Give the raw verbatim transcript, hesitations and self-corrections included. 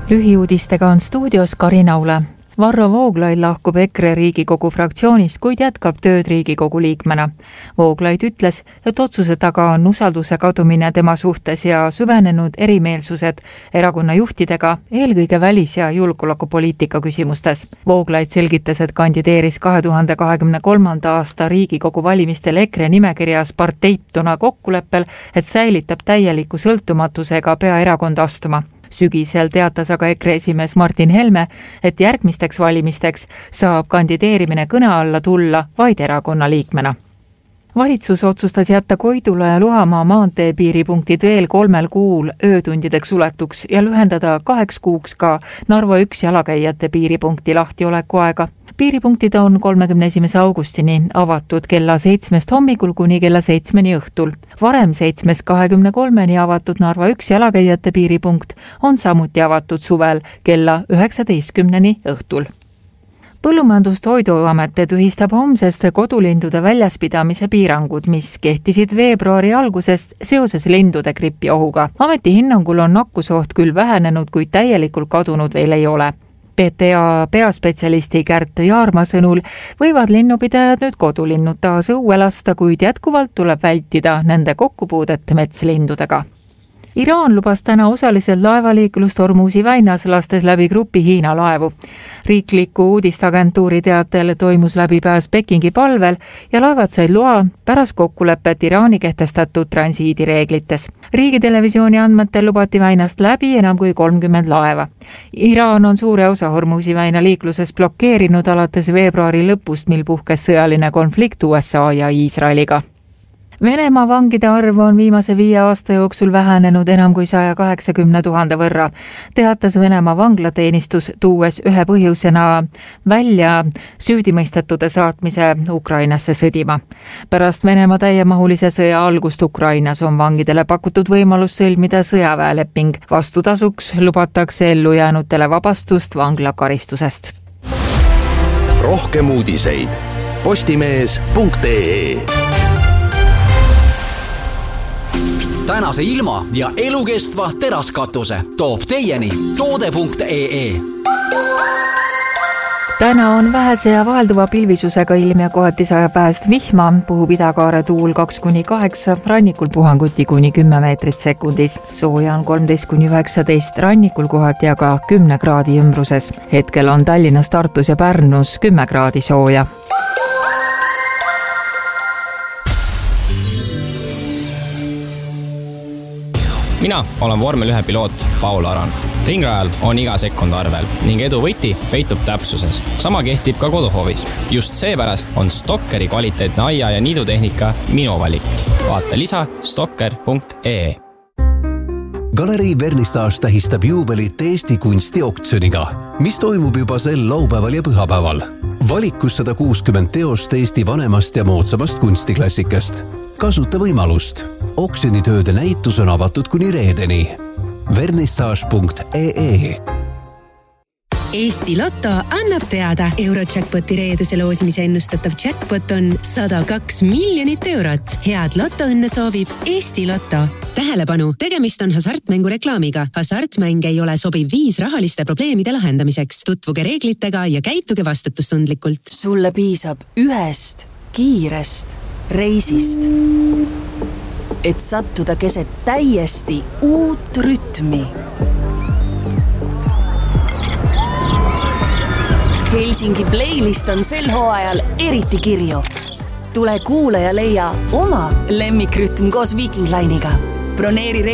Lühiuudistega on stuudios Karin Aule. Varro Vooglaid lahkub EKRE Riigikogu fraktsioonist, kuid jätkab tööd Riigikogu liikmena. Vooglaid ütles, et otsuse taga on usalduse kadumine tema suhtes ja süvenenud erimeelsused erakonna juhtidega, eelkõige välis- ja julgeolekupoliitika küsimustes. Vooglaid selgitas, et kandideeris kahe tuhande kahekümne kolmanda aasta Riigikogu valimistel EKRE nimekirjas parteituna kokkuleppel, et säilitab täieliku sõltumatusega pea erakonda astuma. Sügisel teatas aga EKRE esimees Martin Helme, et järgmisteks valimisteks saab kandideerimine kõne alla tulla vaid erakonna liikmena. Valitsus otsustas jätta Koidula ja Luhamaa maantee piiripunktid veel kolmel kuul öötundideks suletuks ja lühendada kaheks kuuks ka Narva üks jalakäijate piiripunkti lahtioleku aega. Piiripunktid on kolmekümne esimese augustini avatud kella seitsmest hommikul kuni kella seitsmeni õhtul. Varem seitsmest kahekümne kolmeni avatud Narva üks jalakäijate piiripunkt on samuti avatud suvel kella üheksateistkümneni õhtul. Põllumajandust Toiduamet tühistab homsest kodulindude väljaspidamise piirangud, mis kehtisid veebruari algusest seoses lindude gripi ohuga. Ameti hinnangul on nakkusoht küll vähenenud, kuid täielikult kadunud veel ei ole. P T A peaspetsialisti Kärt Jaarma sõnul võivad linnupidajad nüüd kodulinnud taas õue lasta, kuid jätkuvalt tuleb vältida nende kokkupuudet metslindudega. Iraan lubas täna osaliselt laevaliiklust Hormuzi väinas, lastes läbi grupi Hiina laevu. Riikliku uudistagentuuri teatel toimus läbipääs Pekingi palvel ja laevad said loa pärast kokkulepet Iraani kehtestatud transiidireeglites. Riigitelevisiooni andmetel lubati väinast läbi enam kui kolmkümmend laeva. Iraan on suure osa Hormuzi väina liikluses blokeerinud alates veebruari lõpust, mil puhkes sõjaline konflikt U S A ja Iisraeliga. Venemaa vangide arv on viimase viie aasta jooksul vähenenud enam kui saja kaheksakümne tuhande võrra, teatas Venemaa vanglateenistus, tuues ühe põhjusena välja süüdimõistetute saatmise Ukrainasse sõdima. Pärast Venemaa täiemahulise sõja algust Ukrainas on vangidele pakutud võimalus sõlmida sõjaväeleping. Vastutasuks lubatakse ellu jäänutele vabastust vanglakaristusest. Rohkem uudiseid postimees punkt ee. Tänase ilma ja elukestva teraskatuse toob teieni toode punkt ee. Täna on vähese ja vahelduva pilvisusega ilm ja kohati sajab vähest vihma, puhub idakaare tuul kaks kuni kaheksa, rannikul puhanguti kuni kümme meetrit sekundis. Sooja on kolmteist kuni üheksateist, rannikul kohati aga kümne kraadi ümbruses. Hetkel on Tallinnas, Tartus ja Pärnus kümme kraadi sooja. Mina olen vormel ühe piloot Paul Aran. Ringrajal on iga sekund arvel ning edu võti peitub täpsuses. Sama kehtib ka koduhoovis. Just seepärast on Stokkeri kvaliteetne aia- ja niidutehnika minu valik. Vaata lisa stokker punkt ee. Galerii Vernissage tähistab juubelit Eesti kunstioktsiooniga, mis toimub juba sel laupäeval ja pühapäeval. Valikus sada kuuskümmend teost Eesti vanemast ja moodsamast kunstiklassikast. Kasuta võimalust. Oksjonitööde näitus on avatud kuni reedeni. Vernissage punkt ee. Eesti Lotto annab teada. Eurojackpoti reedese loosimise ennustatav jackpot on sada kaks miljonit eurot. Head Lottoõnne soovib Eesti Lotto. Tähelepanu, tegemist on hasartmängu reklaamiga. Hasartmäng ei ole sobiv viis rahaliste probleemide lahendamiseks. Tutvuge reeglitega ja käituge vastutustundlikult. Sulle piisab ühest kiirest reisist, et sattuda keset täiesti uut rütmi. Helsingi playlist on sel hooajal eriti kirju. Tule kuule ja leia oma lemmikrütm koos Viking Line'iga. Broneeri